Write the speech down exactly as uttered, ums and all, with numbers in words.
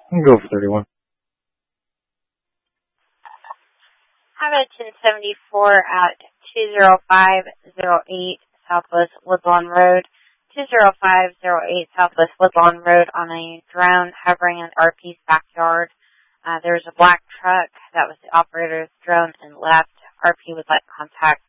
I'll go for thirty-one. How about ten seventy-four at two zero five zero eight Southwest Woodlawn Road, two zero five zero eight Southwest Woodlawn Road on a drone hovering in R P's backyard. Uh, there's a black truck that was the operator's drone and left. R P would like contact